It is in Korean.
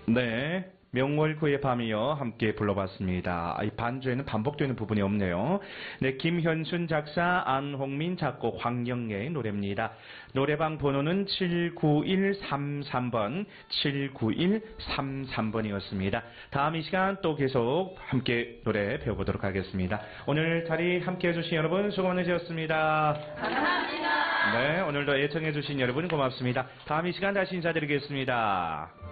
네, 명월구의 밤이요 함께 불러봤습니다. 이 반주에는 반복되는 부분이 없네요. 네, 김현순 작사, 안홍민 작곡, 황영예의 노래입니다. 노래방 번호는 79133번, 79133번이었습니다. 다음 이 시간 또 계속 함께 노래 배워보도록 하겠습니다. 오늘 자리 함께 해주신 여러분 수고 많으셨습니다. 감사합니다. 네, 오늘도 애청해주신 여러분 고맙습니다. 다음 이 시간 다시 인사드리겠습니다.